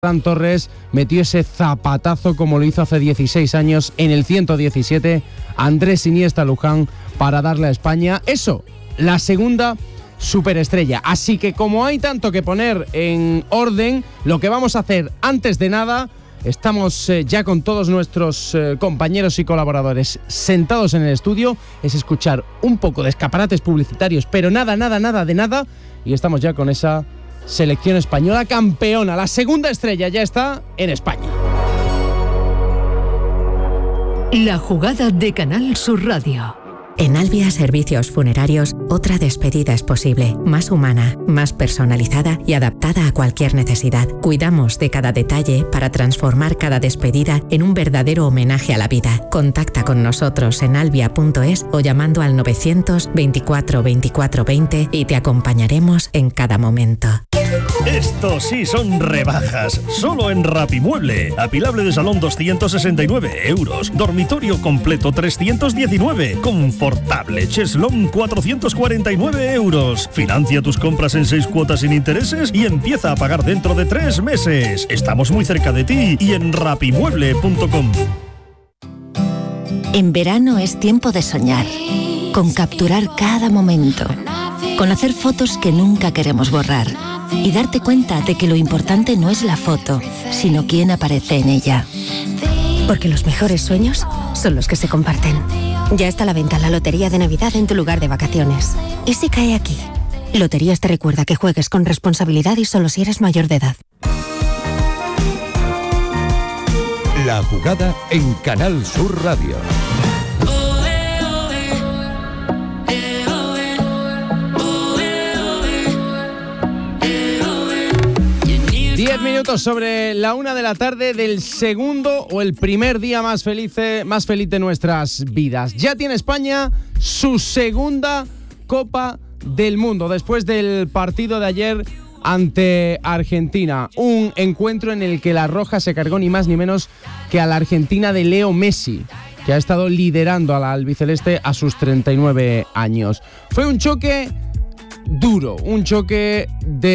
Ferran Torres metió ese zapatazo como lo hizo hace 16 años en el 117 Andrés Iniesta Luján para darle a España eso, la segunda superestrella. Así que como hay tanto que poner en orden, lo que vamos a hacer antes de nada, estamos ya con todos nuestros compañeros y colaboradores sentados en el estudio, es escuchar un poco de escaparates publicitarios, pero nada de nada, y estamos ya con esa selección española campeona. La segunda estrella ya está en España. La jugada de Canal Sur Radio. En Albia Servicios Funerarios, otra despedida es posible, más humana, más personalizada y adaptada a cualquier necesidad. Cuidamos de cada detalle para transformar cada despedida en un verdadero homenaje a la vida. Contacta con nosotros en albia.es o llamando al 924 24 20 y te acompañaremos en cada momento. Estos sí son rebajas, solo en Rapimueble. Apilable de salón 269 euros, dormitorio completo 319, confortable cheslón 449 euros. Financia tus compras en 6 cuotas sin intereses y empieza a pagar dentro de 3 meses. Estamos muy cerca de ti y en rapimueble.com. En verano es tiempo de soñar, con capturar cada momento, con hacer fotos que nunca queremos borrar y darte cuenta de que lo importante no es la foto, sino quién aparece en ella. Porque los mejores sueños son los que se comparten. Ya está a la venta la Lotería de Navidad en tu lugar de vacaciones. ¿Y si cae aquí? Loterías te recuerda que juegues con responsabilidad y solo si eres mayor de edad. La jugada en Canal Sur Radio. 10 minutos sobre la 1 de la tarde del segundo o el primer día más feliz de nuestras vidas. Ya tiene España su segunda Copa del Mundo después del partido de ayer ante Argentina. Un encuentro en el que la Roja se cargó ni más ni menos que a la Argentina de Leo Messi, que ha estado liderando a la albiceleste a sus 39 años. Fue un choque duro, un choque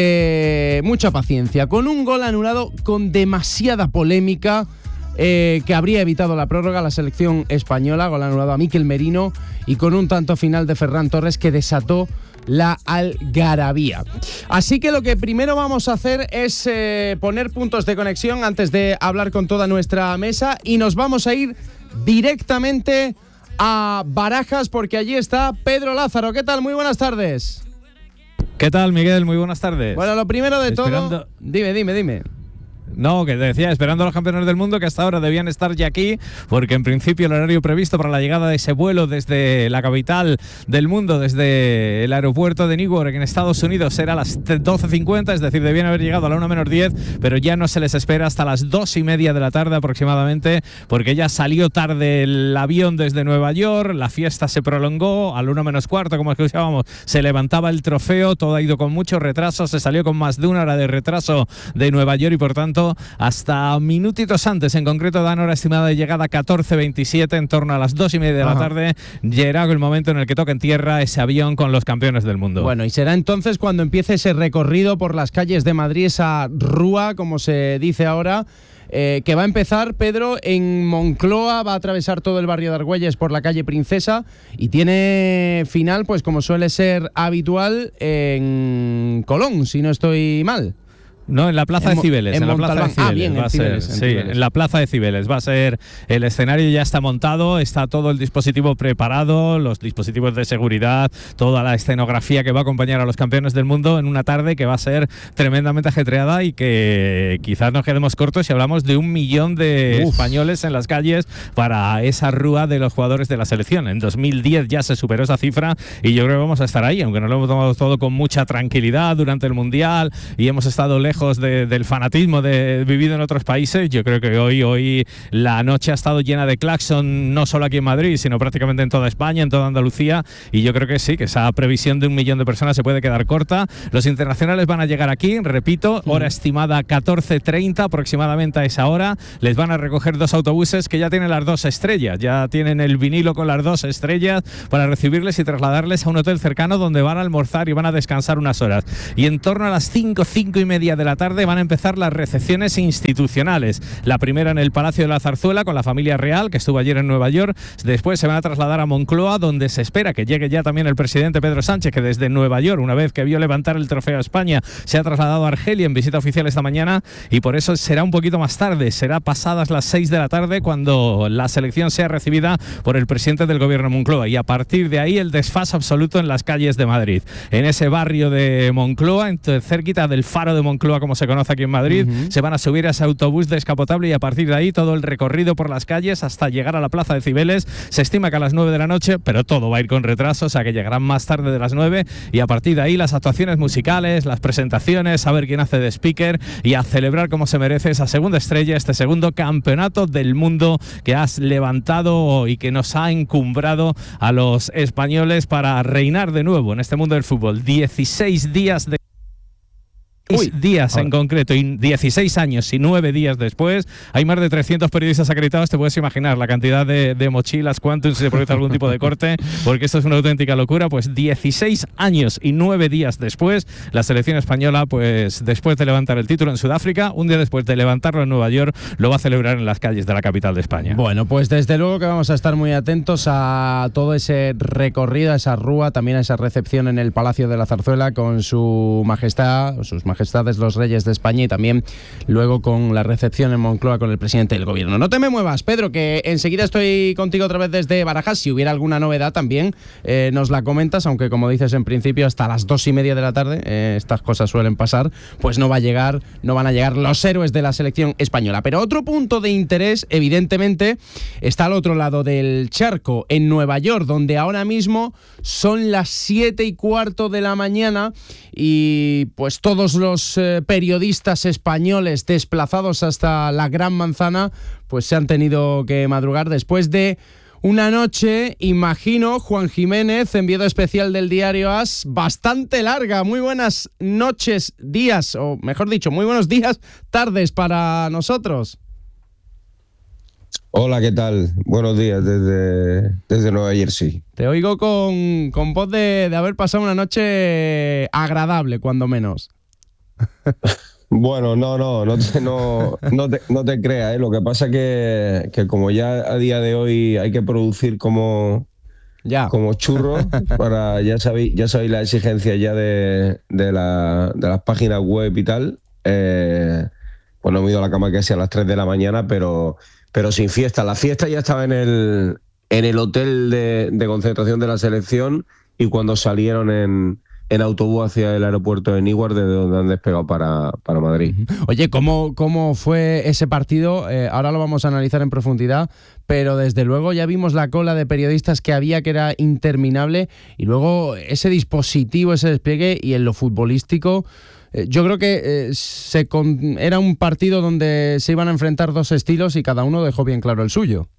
de mucha paciencia, con un gol anulado con demasiada polémica que habría evitado la prórroga a la selección española, gol anulado a Mikel Merino, y con un tanto final de Ferran Torres que desató la algarabía. Así que lo que primero vamos a hacer es poner puntos de conexión antes de hablar con toda nuestra mesa, y nos vamos a ir directamente a Barajas porque allí está Pedro Lázaro. ¿Qué tal? Muy buenas tardes. ¿Qué tal, Miguel? Muy buenas tardes. Bueno, lo primero de todo... Dime. No, que te decía, esperando a los campeones del mundo que hasta ahora debían estar ya aquí, porque en principio el horario previsto para la llegada de ese vuelo desde la capital del mundo, desde el aeropuerto de Newark en Estados Unidos, era a las 12:50, es decir, debían haber llegado a la 1 menos 10, pero ya no se les espera hasta las 2:30 de la tarde aproximadamente, porque ya salió tarde el avión desde Nueva York, la fiesta se prolongó, al 1 menos cuarto, como escuchábamos, se levantaba el trofeo, todo ha ido con mucho retraso, se salió con más de 1 hora de retraso de Nueva York y por tanto hasta minutitos antes, en concreto dan hora estimada de llegada 14:27, en torno a las 2:30 de la tarde, llegará el momento en el que toca en tierra ese avión con los campeones del mundo. Bueno, y será entonces cuando empiece ese recorrido por las calles de Madrid, esa rúa, como se dice ahora, que va a empezar, Pedro, en Moncloa, va a atravesar todo el barrio de Argüelles por la calle Princesa y tiene final, pues como suele ser habitual, en Colón, si no estoy mal. No, en la Plaza de Cibeles. En la Plaza de Cibeles va a ser. Sí, en la Plaza de Cibeles va a ser el escenario, ya está montado, está todo el dispositivo preparado, los dispositivos de seguridad, toda la escenografía que va a acompañar a los campeones del mundo en una tarde que va a ser tremendamente ajetreada y que quizás nos quedemos cortos si hablamos de 1 millón de españoles en las calles para esa rúa de los jugadores de la selección. En 2010 ya se superó esa cifra y yo creo que vamos a estar ahí, aunque nos lo hemos tomado todo con mucha tranquilidad durante el Mundial y hemos estado lejos del fanatismo de vivido en otros países. Yo creo que hoy la noche ha estado llena de claxon, no solo aquí en Madrid, sino prácticamente en toda España, en toda Andalucía, y yo creo que sí, que esa previsión de 1 millón de personas se puede quedar corta. Los internacionales van a llegar aquí, repito, hora estimada 14:30 aproximadamente a esa hora. Les van a recoger 2 autobuses que ya tienen las 2 estrellas, ya tienen el vinilo con las 2 estrellas para recibirles y trasladarles a un hotel cercano donde van a almorzar y van a descansar unas horas. Y en torno a las 5:30 de la tarde van a empezar las recepciones institucionales. La primera en el Palacio de la Zarzuela con la familia real, que estuvo ayer en Nueva York. Después se van a trasladar a Moncloa, donde se espera que llegue ya también el presidente Pedro Sánchez, que desde Nueva York, una vez que vio levantar el trofeo a España, se ha trasladado a Argelia en visita oficial esta mañana, y por eso será un poquito más tarde, será pasadas las 6 de la tarde cuando la selección sea recibida por el presidente del gobierno de Moncloa, y a partir de ahí el desfase absoluto en las calles de Madrid. En ese barrio de Moncloa, cerquita del Faro de Moncloa, como se conoce aquí en Madrid, se van a subir a ese autobús descapotable, y a partir de ahí todo el recorrido por las calles hasta llegar a la Plaza de Cibeles. Se estima que a las 9 de la noche, pero todo va a ir con retraso, o sea que llegarán más tarde de las 9, y a partir de ahí las actuaciones musicales, las presentaciones, a ver quién hace de speaker, y a celebrar como se merece esa segunda estrella, este segundo campeonato del mundo que has levantado y que nos ha encumbrado a los españoles para reinar de nuevo en este mundo del fútbol. 16 días de... en concreto, y 16 años y 9 días después, hay más de 300 periodistas acreditados. Te puedes imaginar la cantidad de mochilas, cuánto, si se produce algún tipo de corte, porque esto es una auténtica locura. Pues 16 años y 9 días después, la selección española, pues después de levantar el título en Sudáfrica, un día después de levantarlo en Nueva York, lo va a celebrar en las calles de la capital de España. Bueno, pues desde luego que vamos a estar muy atentos a todo ese recorrido, a esa rúa, también a esa recepción en el Palacio de la Zarzuela con su majestad, sus majestades los reyes de España, y también luego con la recepción en Moncloa con el presidente del gobierno. No te me muevas, Pedro, que enseguida estoy contigo otra vez desde Barajas. Si hubiera alguna novedad también nos la comentas, aunque como dices en principio hasta las 2:30 de la tarde, estas cosas suelen pasar, pues no van a llegar los héroes de la selección española. Pero otro punto de interés, evidentemente, está al otro lado del charco, en Nueva York, donde ahora mismo son las 7:15 de la mañana, y pues todos los periodistas españoles desplazados hasta la Gran Manzana pues se han tenido que madrugar después de una noche, imagino, Juan Jiménez, enviado especial del diario AS, bastante larga. Muy buenas noches, días, o mejor dicho, muy buenos días, tardes para nosotros. Hola, ¿qué tal? Buenos días desde Nueva Jersey. Te oigo con voz de haber pasado una noche agradable, cuando menos. Bueno, no te creas, ¿eh? Lo que pasa que como ya a día de hoy hay que producir como churros, para ya sabéis la exigencia ya de las páginas web y tal, pues no me he ido a la cama casi a las 3 de la mañana, pero sin fiesta. La fiesta ya estaba en el hotel de concentración de la selección, y cuando salieron en autobús hacia el aeropuerto de Newark, desde donde han despegado para Madrid. Oye, ¿cómo fue ese partido? Ahora lo vamos a analizar en profundidad, pero desde luego ya vimos la cola de periodistas que había, que era interminable, y luego ese dispositivo, ese despliegue, y en lo futbolístico, yo creo que era un partido donde se iban a enfrentar dos estilos y cada uno dejó bien claro el suyo.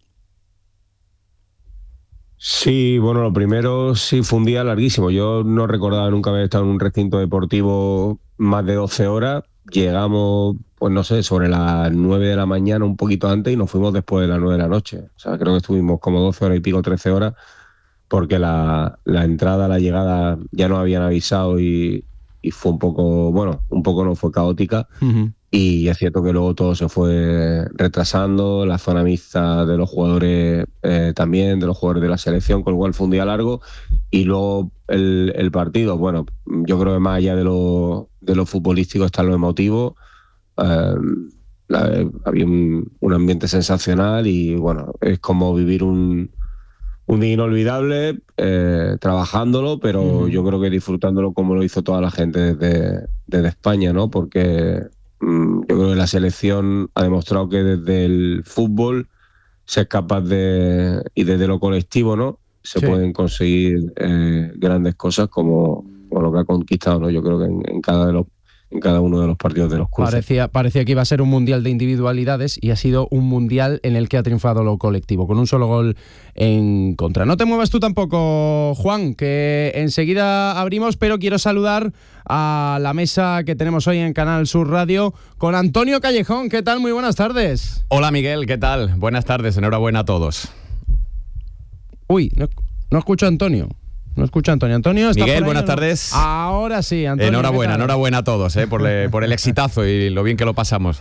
Sí, bueno, lo primero sí fue un día larguísimo. Yo no recordaba nunca haber estado en un recinto deportivo más de 12 horas. Llegamos, pues no sé, sobre las 9 de la mañana, un poquito antes, y nos fuimos después de las 9 de la noche. O sea, creo que estuvimos como 12 horas y pico, 13 horas, porque la entrada, la llegada ya nos habían avisado, y fue un poco no fue caótica. Uh-huh. Y es cierto que luego todo se fue retrasando, la zona mixta de los jugadores también, de los jugadores de la selección, con lo cual fue un día largo. Y luego el partido, bueno, yo creo que más allá de lo futbolístico está lo emotivo. Había un ambiente sensacional, y bueno, es como vivir un día inolvidable, trabajándolo, pero yo creo que disfrutándolo como lo hizo toda la gente desde España, ¿no? Porque yo creo que la selección ha demostrado que desde el fútbol se es capaz y desde lo colectivo, ¿no? Se pueden conseguir grandes cosas como lo que ha conquistado, ¿no? Yo creo que en cada uno de los partidos de los cruces. Parecía que iba a ser un mundial de individualidades, y ha sido un mundial en el que ha triunfado lo colectivo, con un solo gol en contra. No te muevas tú tampoco, Juan, que enseguida abrimos, pero quiero saludar a la mesa que tenemos hoy en Canal Sur Radio con Antonio Callejón. ¿Qué tal? Muy buenas tardes. Hola, Miguel, ¿qué tal? Buenas tardes, enhorabuena a todos. Uy, no escucho a Antonio. No escucha Antonio. Antonio, ¿estás Miguel, por ahí, buenas o no? tardes. Ahora sí, Antonio. Enhorabuena a todos por el exitazo y lo bien que lo pasamos.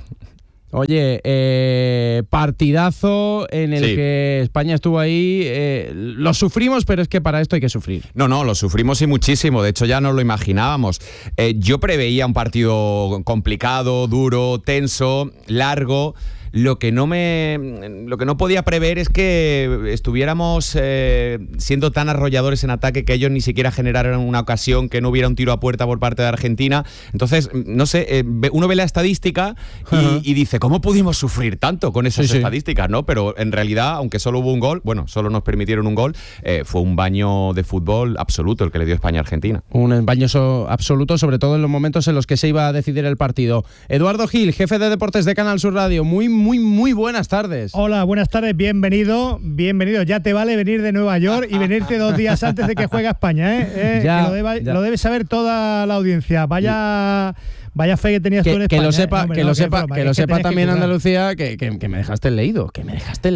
Oye, partidazo en el que España estuvo ahí. Lo sufrimos, pero es que para esto hay que sufrir. No, lo sufrimos y muchísimo. De hecho, ya nos lo imaginábamos. Yo preveía un partido complicado, duro, tenso, largo. Lo que no podía prever es que estuviéramos siendo tan arrolladores en ataque que ellos ni siquiera generaran una ocasión, que no hubiera un tiro a puerta por parte de Argentina. Entonces, no sé, uno ve la estadística y dice, ¿cómo pudimos sufrir tanto con esas estadísticas? ¿No? Pero en realidad, aunque solo hubo un gol, solo nos permitieron un gol, fue un baño de fútbol absoluto el que le dio España a Argentina. Un baño absoluto, sobre todo en los momentos en los que se iba a decidir el partido. Eduardo Gil, jefe de deportes de Canal Sur Radio, muy buenas tardes. Hola, buenas tardes, bienvenido. Ya te vale venir de Nueva York y venirte 2 días antes de que juegue España, ¿eh? Ya. Lo debe saber toda la audiencia. Vaya fe que tenías tú en España. Que lo sepa también Andalucía, que me dejaste leído. Que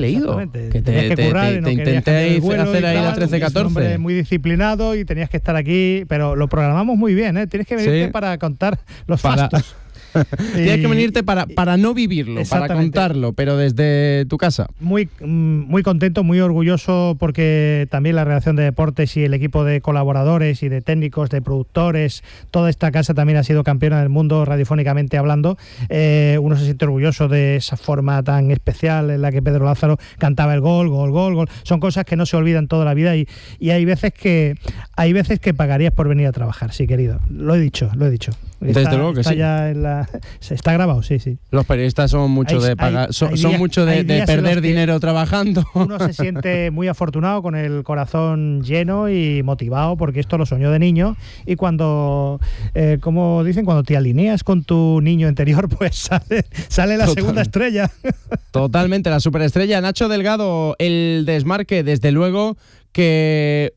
te intenté hacer ahí la 13-14. Hombre muy disciplinado y tenías que estar aquí, pero lo programamos muy bien, ¿eh? Tienes que venirte para contar los fastos. Tienes que venirte para no vivirlo, para contarlo, pero desde tu casa. Muy contento, muy orgulloso, porque también la redacción de deportes y el equipo de colaboradores y de técnicos, de productores, toda esta casa también ha sido campeona del mundo radiofónicamente hablando. Uno se siente orgulloso de esa forma tan especial en la que Pedro Lázaro cantaba el gol. Son cosas que no se olvidan toda la vida y hay veces que pagarías por venir a trabajar, sí, querido. Lo he dicho. Desde luego que está sí. Ya está grabado, sí. Los periodistas son mucho de pagar, son mucho de perder dinero trabajando. Uno se siente muy afortunado, con el corazón lleno y motivado, porque esto lo soñó de niño, y cuando, como dicen, cuando te alineas con tu niño interior, pues sale la segunda estrella. Totalmente, la superestrella. Nacho Delgado, el desmarque, desde luego que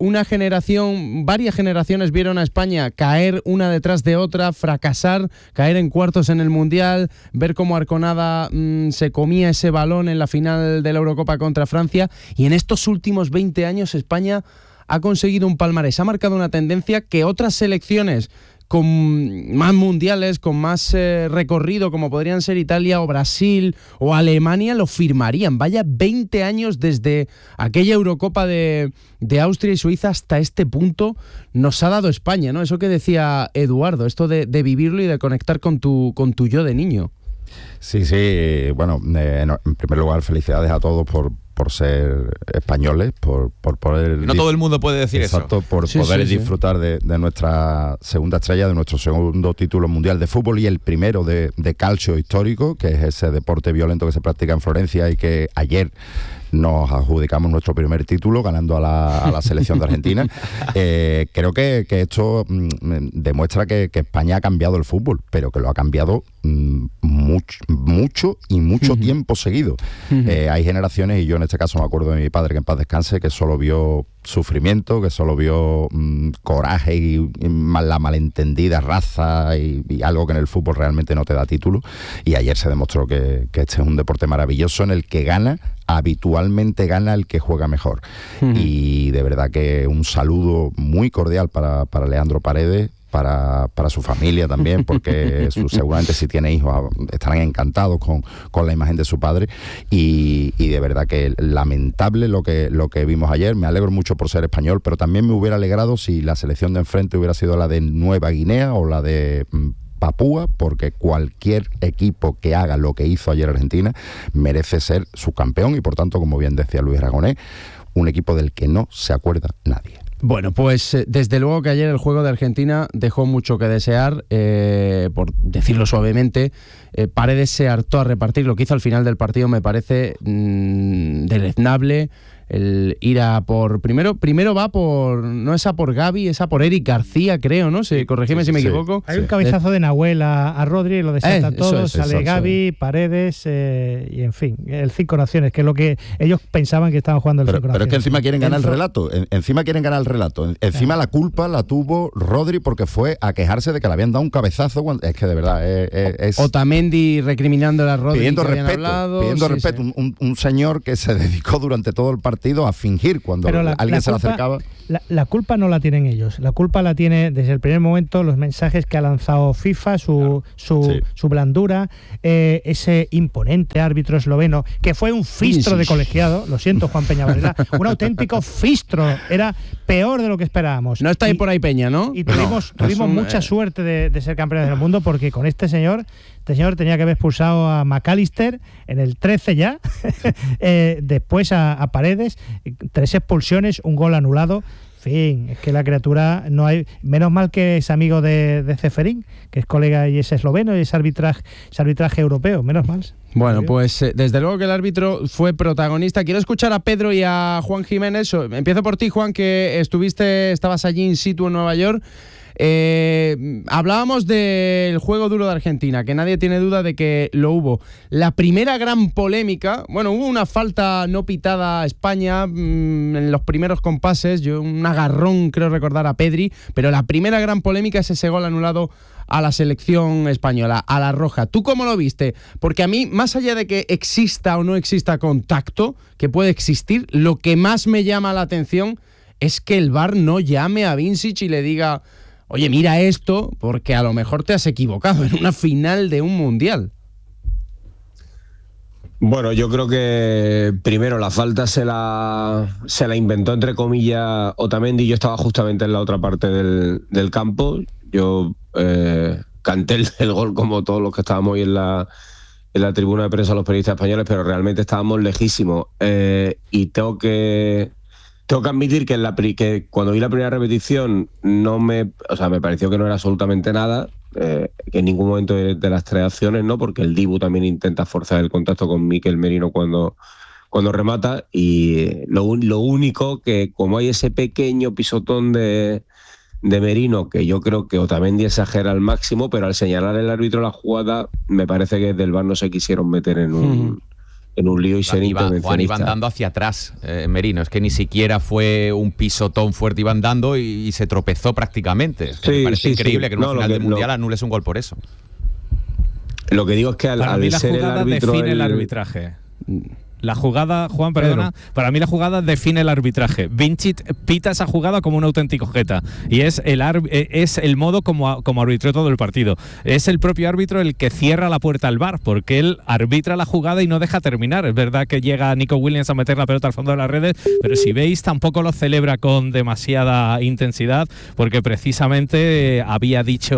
varias generaciones vieron a España caer una detrás de otra, fracasar, caer en cuartos en el Mundial, ver cómo Arconada se comía ese balón en la final de la Eurocopa contra Francia, y en estos últimos 20 años España ha conseguido un palmarés, ha marcado una tendencia que otras selecciones con más mundiales, con más recorrido, como podrían ser Italia o Brasil o Alemania, lo firmarían. Vaya 20 años desde aquella Eurocopa de Austria y Suiza hasta este punto nos ha dado España, ¿no? Eso que decía Eduardo, esto de vivirlo y de conectar con tu yo de niño. Sí, bueno, en primer lugar, felicidades a todos por ser españoles, por poder... No todo el mundo puede decir eso. Exacto, por poder disfrutar de nuestra segunda estrella, de nuestro segundo título mundial de fútbol y el primero de calcio histórico, que es ese deporte violento que se practica en Florencia y que ayer nos adjudicamos nuestro primer título ganando a la selección de Argentina. Creo que esto demuestra que España ha cambiado el fútbol, pero que lo ha cambiado mucho tiempo seguido. Hay generaciones, y yo en este caso me acuerdo de mi padre, que en paz descanse, que solo vio sufrimiento, que solo vio coraje y la malentendida raza y algo que en el fútbol realmente no te da título. Y ayer se demostró que este es un deporte maravilloso en el que habitualmente gana el que juega mejor. Y de verdad que un saludo muy cordial para Leandro Paredes, para su familia también, porque seguramente si tiene hijos estarán encantados con la imagen de su padre, y de verdad que lamentable lo que vimos ayer. Me alegro mucho por ser español, pero también me hubiera alegrado si la selección de enfrente hubiera sido la de Nueva Guinea o la de Papúa, porque cualquier equipo que haga lo que hizo ayer Argentina merece ser subcampeón y, por tanto, como bien decía Luis Aragonés, un equipo del que no se acuerda nadie. Bueno, pues desde luego que ayer el juego de Argentina dejó mucho que desear, por decirlo suavemente. Paredes se hartó a repartir. Lo que hizo al final del partido me parece deleznable. El ir a por... Primero va por... No es a por Gavi, es a por Eric García, creo, ¿no? Corrígeme si me equivoco. Hay un cabezazo de Nahuel a Rodri, lo desata todo, sale Gavi, Paredes, y en fin, el 5 Naciones, que es lo que ellos pensaban que estaban jugando el 5 Naciones. Pero es que encima quieren ganar el relato. Encima la culpa la tuvo Rodri porque fue a quejarse de que le habían dado un cabezazo. Es que de verdad es... Otamendi recriminando a Rodri, pidiendo respeto. Un señor que se dedicó durante todo el partido partido, a fingir cuando alguien se le acercaba. La culpa no la tienen ellos, la culpa la tiene desde el primer momento los mensajes que ha lanzado FIFA, su blandura, ese imponente árbitro esloveno, que fue un fistro de colegiado, lo siento Juan Peña Varela, un auténtico fistro, era peor de lo que esperábamos. No está ahí por ahí Peña, ¿no? Y tuvimos mucha suerte de ser campeones del mundo, porque con este señor tenía que haber expulsado a McAllister en el 13 ya, después a Paredes, 3 expulsiones, un gol anulado. En fin, es que la criatura no hay. Menos mal que es amigo de Ceferín, que es colega y es esloveno y es arbitraje europeo, menos mal. Bueno, pues desde luego que el árbitro fue protagonista. Quiero escuchar a Pedro y a Juan Jiménez. Empiezo por ti, Juan, que estabas allí in situ en Nueva York. Hablábamos del juego duro de Argentina, que nadie tiene duda de que lo hubo. La primera gran polémica, hubo una falta no pitada a España en los primeros compases, un agarrón creo recordar a Pedri, pero la primera gran polémica es ese gol anulado a la selección española, a la roja. ¿Tú cómo lo viste? Porque a mí, más allá de que exista o no exista contacto, que puede existir, lo que más me llama la atención es que el VAR no llame a Vincic y le diga: oye, mira esto, porque a lo mejor te has equivocado en una final de un mundial. Bueno, yo creo que primero la falta se la inventó, entre comillas, Otamendi. Yo estaba justamente en la otra parte del campo. Yo canté el gol como todos los que estábamos ahí en la tribuna de prensa, los periodistas españoles, pero realmente estábamos lejísimos. Y tengo que admitir que cuando vi la primera repetición me pareció que no era absolutamente nada, que en ningún momento de las 3 acciones, ¿no? Porque el Dibu también intenta forzar el contacto con Mikel Merino cuando remata, y lo único que, como hay ese pequeño pisotón de Merino, que yo creo que Otamendi exagera al máximo, pero al señalar el árbitro la jugada, me parece que del VAR no se quisieron meter en un lío y ser intervencionistas. Juan, iban dando hacia atrás, Merino. Es que ni siquiera fue un pisotón fuerte, iban dando y se tropezó prácticamente. Es que me parece increíble que en una final del Mundial anules un gol por eso. Lo que digo es que al ser el árbitro... define el arbitraje. La jugada, Juan, perdona, para mí la jugada define el arbitraje. Vincic pita esa jugada como un auténtico jeta, y es el modo como arbitró todo el partido. Es el propio árbitro el que cierra la puerta al VAR, porque él arbitra la jugada y no deja terminar. Es verdad que llega Nico Williams a meter la pelota al fondo de las redes, pero si veis tampoco lo celebra con demasiada intensidad, porque precisamente había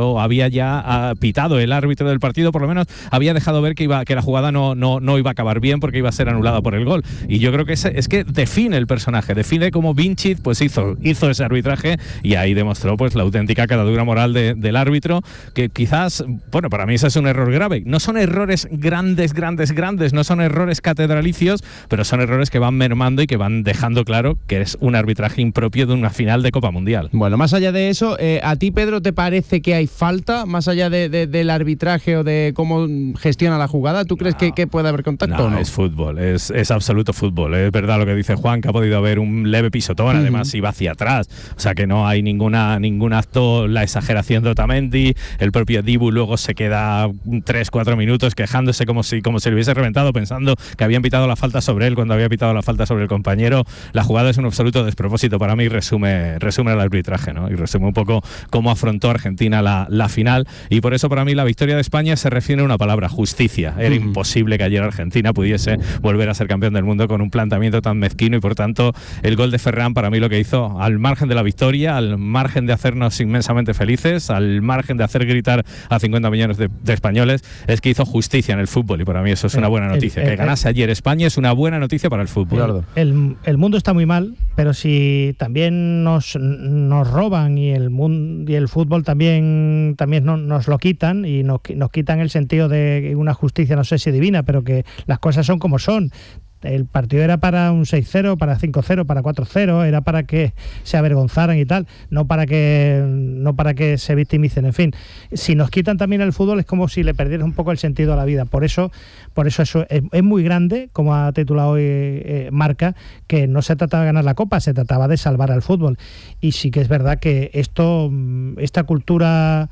ya pitado el árbitro del partido, por lo menos había dejado ver que la jugada no iba a acabar bien, porque iba a ser anulada por el gol. Y yo creo que es que define el personaje, define cómo Vincic pues hizo ese arbitraje, y ahí demostró pues la auténtica catadura moral del árbitro, que quizás, para mí ese es un error grave. No son errores grandes, no son errores catedralicios, pero son errores que van mermando y que van dejando claro que es un arbitraje impropio de una final de Copa Mundial. Bueno, más allá de eso, ¿a ti, Pedro, te parece que hay falta? Más allá del arbitraje o de cómo gestiona la jugada, ¿tú crees que puede haber contacto o no? Es fútbol, es absoluto fútbol. Es verdad lo que dice Juan, que ha podido haber un leve pisotón, además iba hacia atrás, o sea que no hay ningún acto, la exageración de Otamendi. El propio Dibu luego se queda 3-4 minutos quejándose como si le hubiese reventado, pensando que habían pitado la falta sobre él cuando había pitado la falta sobre el compañero. La jugada es un absoluto despropósito. Para mí resume el arbitraje, ¿no? Y resume un poco cómo afrontó Argentina la final, y por eso para mí la victoria de España se refiere a una palabra: justicia. Era imposible que ayer Argentina pudiese volver a ser campeón del mundo con un planteamiento tan mezquino, y por tanto el gol de Ferran, para mí, lo que hizo, al margen de la victoria, al margen de hacernos inmensamente felices, al margen de hacer gritar a 50 millones de españoles, es que hizo justicia en el fútbol, y para mí eso es una buena noticia. Que ganase ayer España es una buena noticia para el fútbol. El mundo está muy mal, pero si también nos roban y el fútbol también nos lo quitan, y nos quitan el sentido de una justicia, no sé si divina, pero que las cosas son como son. El partido era para un 6-0, para 5-0, para 4-0, era para que se avergonzaran y tal, no para que se victimicen. En fin, si nos quitan también el fútbol, es como si le perdieras un poco el sentido a la vida. Por eso eso es muy grande, como ha titulado hoy Marca, que no se trataba de ganar la Copa, se trataba de salvar al fútbol. Y sí que es verdad que esta cultura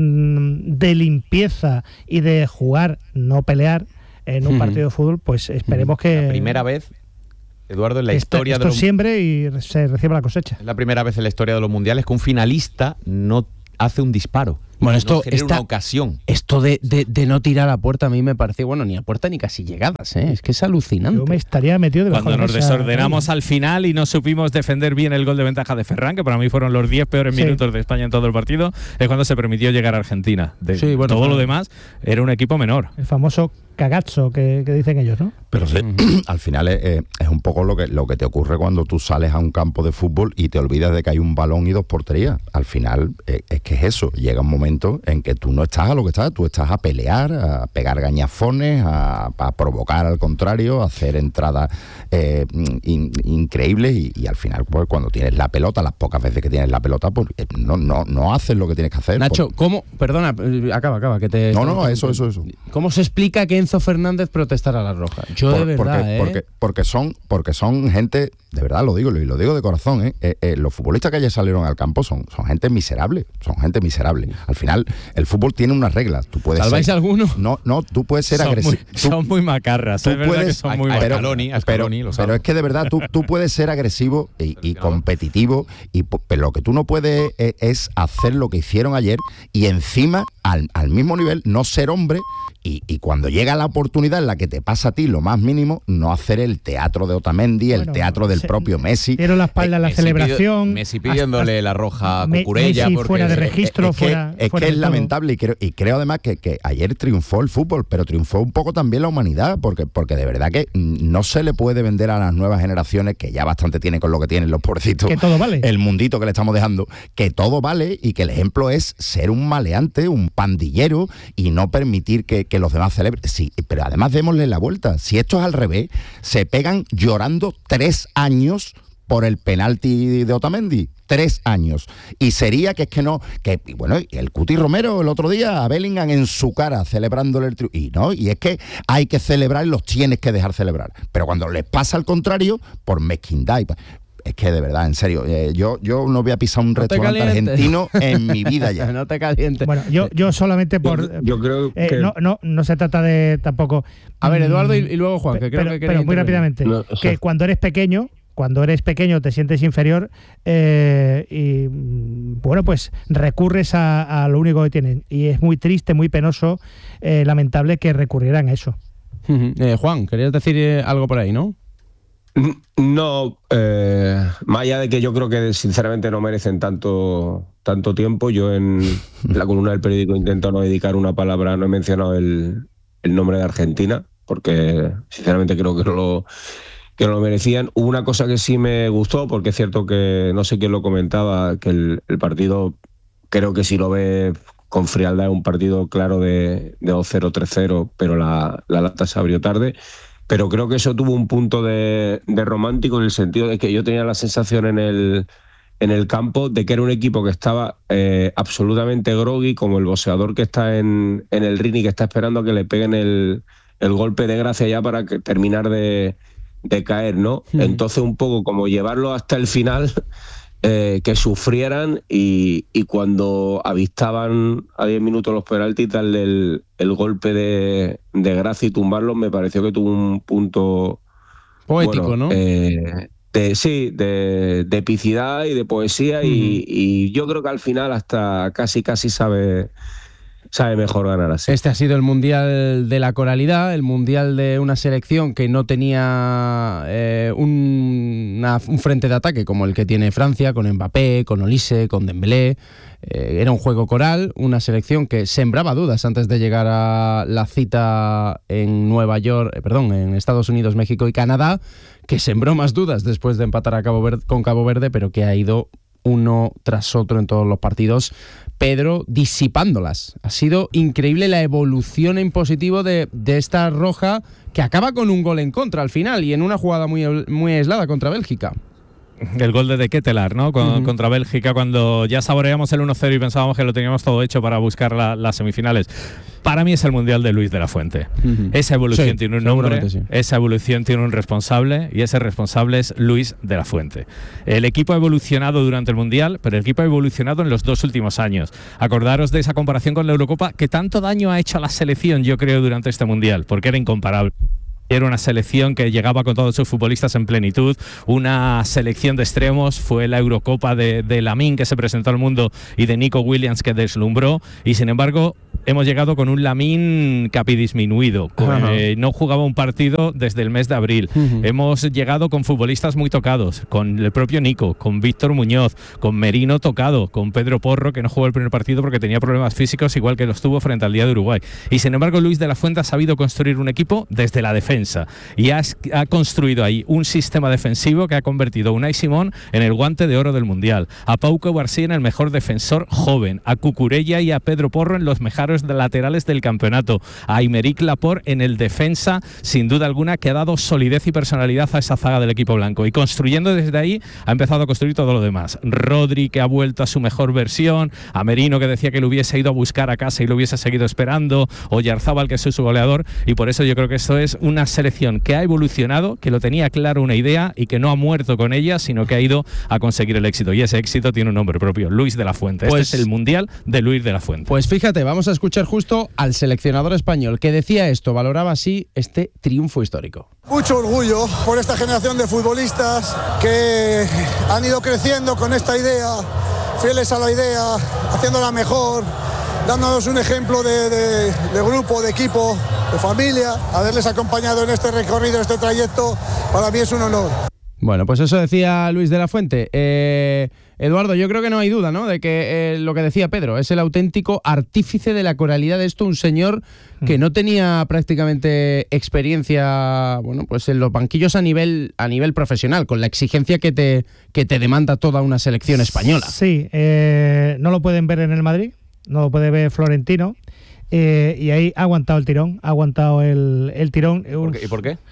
de limpieza y de jugar, no pelear, en un partido de fútbol, pues esperemos que... La primera vez Eduardo, en la historia esto de los... siembre y se recibe la cosecha. Es la primera vez en la historia de los mundiales que un finalista no hace un disparo. Bueno, esto no una ocasión. Esto de no tirar a puerta a mí me pareció, bueno, ni a puerta ni casi llegadas, ¿eh? Es que es alucinante. Yo me estaría metido debajo cuando de nos desordenamos al final y no supimos defender bien el gol de ventaja de Ferran, que para mí fueron los 10 peores minutos de España en todo el partido, es cuando se permitió llegar a Argentina. Todo lo demás era un equipo menor. El famoso cagazzo que dicen ellos, ¿no? Pero sí, al final es un poco lo que te ocurre cuando tú sales a un campo de fútbol y te olvidas de que hay un balón y 2 porterías. Al final es que es eso. Llega un momento en que tú no estás a lo que estás, tú estás a pelear, a pegar gañafones, a provocar al contrario, a hacer entradas increíbles y al final pues, cuando tienes la pelota, las pocas veces que tienes la pelota, pues no haces lo que tienes que hacer. Nacho, ¿cómo? Perdona, acaba, que te... No, eso. ¿Cómo se explica que Enzo Fernández protestara la roja? Yo de verdad, porque son gente, de verdad lo digo de corazón, los futbolistas que ayer salieron al campo son gente miserable, Al final, el fútbol tiene unas reglas. Tú puedes ¿Salváis alguno? No, tú puedes ser agresivo. Son muy macarras, es verdad que son muy macarras. Pero es que de verdad tú puedes ser agresivo y competitivo, pero lo que tú no puedes es hacer lo que hicieron ayer y encima, al mismo nivel, no ser hombre. Y cuando llega la oportunidad en la que te pasa a ti lo más mínimo, no hacer el teatro de Otamendi, el teatro del propio Messi. Dieron la espalda a la celebración. Messi pidiéndole la roja a Cucurella. Messi fuera de registro. Es que es lamentable y creo además que ayer triunfó el fútbol, pero triunfó un poco también la humanidad, porque de verdad que no se le puede vender a las nuevas generaciones, que ya bastante tienen con lo que tienen los pobrecitos. Que todo vale. El mundito que le estamos dejando, que todo vale y que el ejemplo es ser un maleante, un pandillero y no permitir que los demás celebren. Sí, pero además démosle la vuelta. Si esto es al revés, se pegan llorando 3 años por el penalti de Otamendi. 3 años. Y sería que es que no... Bueno, el Cuti Romero el otro día a Bellingham en su cara celebrándole el triunfo. Y es que hay que celebrar y los tienes que dejar celebrar. Pero cuando les pasa al contrario, por mezquindad... Es que de verdad, en serio, yo no voy a pisar un restaurante argentino en mi vida ya. No te calientes. Bueno, yo solamente por... Yo creo que... No se trata de tampoco... A ver, Eduardo y luego Juan, que creo que quería... Pero muy rápidamente, que cuando eres pequeño te sientes inferior y bueno, pues recurres a lo único que tienen. Y es muy triste, muy penoso, lamentable que recurrieran a eso. Juan, querías decir algo por ahí, ¿no? No, más allá de que yo creo que sinceramente no merecen tanto tiempo. Yo en la columna del periódico intento no dedicar una palabra, no he mencionado el nombre de Argentina, porque sinceramente creo que no lo merecían. Hubo una cosa que sí me gustó, porque es cierto que, no sé quién lo comentaba, que el partido, creo que si lo ve con frialdad, es un partido claro de 2-0, 3-0, pero la lata se abrió tarde. Pero creo que eso tuvo un punto de romántico, en el sentido de que yo tenía la sensación en el campo de que era un equipo que estaba absolutamente groggy, como el boxeador que está en el ring y que está esperando a que le peguen el golpe de gracia ya para terminar de caer, ¿no? Entonces un poco como llevarlo hasta el final, que sufrieran y cuando avistaban a 10 minutos los penaltis, darle el golpe de gracia y tumbarlos, me pareció que tuvo un punto poético, bueno, ¿no? De epicidad y de poesía. Y yo creo que al final hasta casi sabe mejor ganar así. Este ha sido el Mundial de la Coralidad, el Mundial de una selección que no tenía un frente de ataque como el que tiene Francia, con Mbappé, con Olise, con Dembélé. Era un juego coral, una selección que sembraba dudas antes de llegar a la cita en en Estados Unidos, México y Canadá, que sembró más dudas después de empatar con Cabo Verde, pero que ha ido uno tras otro en todos los partidos, Pedro, disipándolas. Ha sido increíble la evolución en positivo de esta roja, que acaba con un gol en contra al final y en una jugada muy aislada contra Bélgica. El gol de Ketelaar, ¿no? Contra Bélgica, cuando ya saboreamos el 1-0 y pensábamos que lo teníamos todo hecho para buscar las semifinales. Para mí es el Mundial de Luis de la Fuente. Esa evolución tiene un nombre, esa evolución tiene un responsable, y ese responsable es Luis de la Fuente. El equipo ha evolucionado durante el Mundial, pero el equipo ha evolucionado en los 2 últimos años. Acordaros de esa comparación con la Eurocopa, que tanto daño ha hecho a la selección, yo creo, durante este Mundial, porque era incomparable. Era una selección que llegaba con todos sus futbolistas en plenitud, una selección de extremos, fue la Eurocopa de Lamine que se presentó al mundo y de Nico Williams que deslumbró, y sin embargo hemos llegado con un Lamine capidisminuido, no jugaba un partido desde el mes de abril. Hemos llegado con futbolistas muy tocados, con el propio Nico, con Víctor Muñoz, con Merino tocado, con Pedro Porro, que no jugó el primer partido porque tenía problemas físicos, igual que los tuvo frente al día de Uruguay. Y sin embargo Luis de la Fuente ha sabido construir un equipo desde la defensa, y ha construido ahí un sistema defensivo que ha convertido a Unai Simón en el guante de oro del Mundial, a Pauco García en el mejor defensor joven, a Cucurella y a Pedro Porro en los mejores laterales del campeonato, a Aymeric Laporte en el defensa, sin duda alguna, que ha dado solidez y personalidad a esa zaga del equipo blanco, y construyendo desde ahí ha empezado a construir todo lo demás. Rodri, que ha vuelto a su mejor versión, a Merino, que decía que lo hubiese ido a buscar a casa y lo hubiese seguido esperando, o Yarzábal, que es su goleador, y por eso yo creo que esto es una selección que ha evolucionado, que lo tenía claro una idea y que no ha muerto con ella, sino que ha ido a conseguir el éxito, y ese éxito tiene un nombre propio, Luis de la Fuente. Este es el Mundial de Luis de la Fuente. Pues fíjate, vamos a escuchar justo al seleccionador español que decía esto, valoraba así este triunfo histórico. Mucho orgullo por esta generación de futbolistas que han ido creciendo con esta idea, fieles a la idea, haciéndola mejor, dándonos un ejemplo de grupo, de equipo, de familia. Haberles acompañado en este recorrido, en este trayecto, para mí es un honor. Bueno, pues eso decía Luis de la Fuente. Eduardo, yo creo que no hay duda, ¿no?, de que lo que decía Pedro, es el auténtico artífice de la coralidad de esto, un señor que no tenía prácticamente experiencia, bueno, pues en los banquillos a nivel profesional, con la exigencia que te demanda toda una selección española. Sí, no lo pueden ver en el Madrid, no lo puede ver Florentino, y ahí ha aguantado el tirón, el tirón. ¿Y por qué?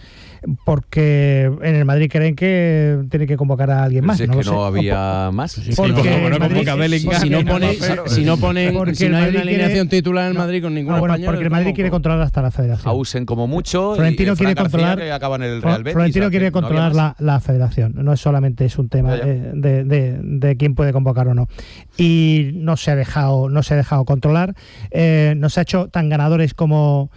Porque en el Madrid creen que tiene que convocar a alguien más. Si es que no había más. Si no hay una alineación titular en el Madrid con ningún español. Porque el Madrid quiere controlar hasta la federación. Ausen como mucho. Florentino quiere controlar. Acaba en el Real Betis, Florentino quiere controlar la federación. No es solamente es un tema de quién puede convocar o no. Y no se ha dejado controlar. No se ha hecho tan ganadores como